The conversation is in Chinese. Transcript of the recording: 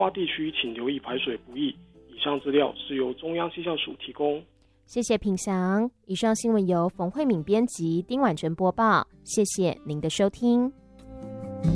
花地区请留意排水不易。以上资料是由中央气象署提供。 谢谢品祥。以上新闻由冯慧敏编辑，丁婉珍播报。谢谢您的收听。